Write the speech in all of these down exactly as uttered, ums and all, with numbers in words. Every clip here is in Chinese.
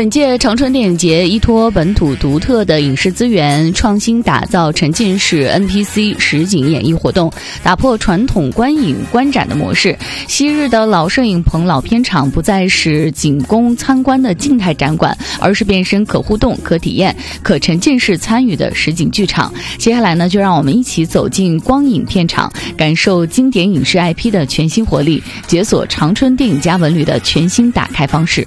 本届长春电影节依托本土独特的影视资源，创新打造沉浸式 N P C 实景演绎活动，打破传统观影观展的模式。昔日的老摄影棚、老片场不再是仅供参观的静态展馆，而是变身可互动、可体验、可沉浸式参与的实景剧场。接下来呢，就让我们一起走进光影片场，感受经典影视 I P 的全新活力，解锁长春电影家文旅的全新打开方式。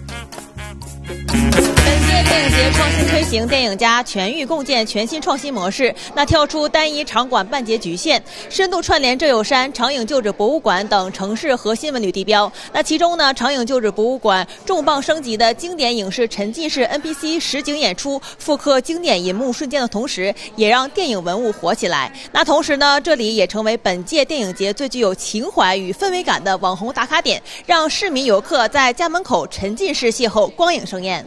创新推行电影家全域共建全新创新模式，那跳出单一场馆半截局限，深度串联浙友山、长影旧址博物馆等城市核心文旅地标。那其中呢，长影旧址博物馆重磅升级的经典影视沉浸式 N P C 实景演出，复刻经典银幕瞬间的同时，也让电影文物火起来。那同时呢，这里也成为本届电影节最具有情怀与氛围感的网红打卡点，让市民游客在家门口沉浸式邂逅光影盛宴。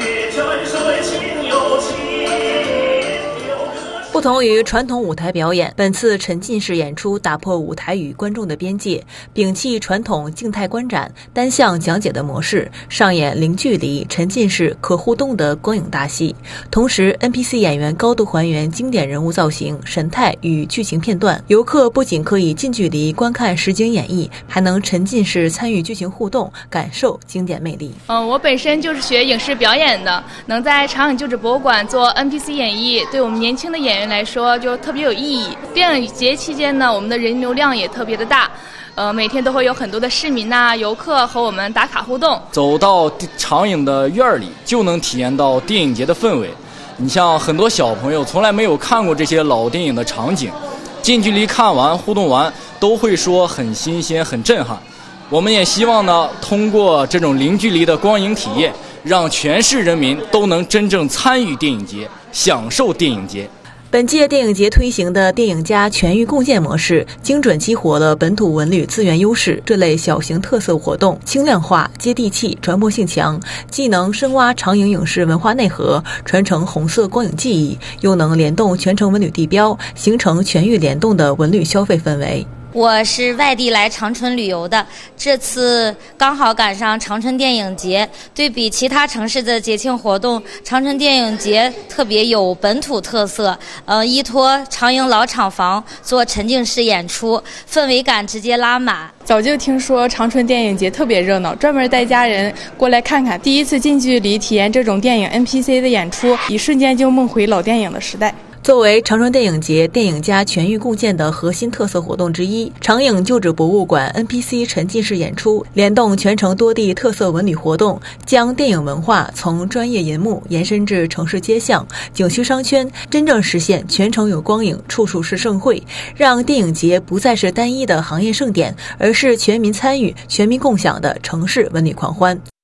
不同于传统舞台表演，本次沉浸式演出打破舞台与观众的边界，摒弃传统静态观展、单向讲解的模式，上演零距离、沉浸式、可互动的光影大戏。同时 ，N P C 演员高度还原经典人物造型、神态与剧情片段，游客不仅可以近距离观看实景演绎，还能沉浸式参与剧情互动，感受经典魅力。 嗯，我本身就是学影视表演的，能在长影旧址博物馆做 N P C 演绎，对我们年轻的演员来说就特别有意义。电影节期间呢，我们的人流量也特别的大，呃，每天都会有很多的市民呐、游客和我们打卡互动。 走到长影的院里，就能体验到电影节的氛围。你像很多小朋友从来没有看过这些老电影的场景，近距离看完、互动完，都会说很新鲜、很震撼。我们也希望呢，通过这种零距离的光影体验，让全市人民都能真正参与电影节，享受电影节。 本届电影节推行的电影家全域共建模式，精准激活了本土文旅资源优势。这类小型特色活动轻量化、接地气、传播性强，既能深挖长影影视文化内核，传承红色光影记忆，又能联动全城文旅地标，形成全域联动的文旅消费氛围。 我是外地来长春旅游的，这次刚好赶上长春电影节。对比其他城市的节庆活动，长春电影节特别有本土特色，呃，依托长影老厂房做沉浸式演出，氛围感直接拉满。 早就听说长春电影节特别热闹，专门带家人过来看看。第一次近距离体验这种电影 N P C 的演出，一瞬间就梦回老电影的时代。 作为长春电影节电影家全域共建的核心特色活动之一，长影旧址博物馆 N P C 沉浸式演出联动全城多地特色文旅活动，将电影文化从专业银幕延伸至城市街巷、景区商圈，真正实现全城有光影，处处是盛会，让电影节不再是单一的行业盛典，而是全民参与、全民共享的城市文旅狂欢。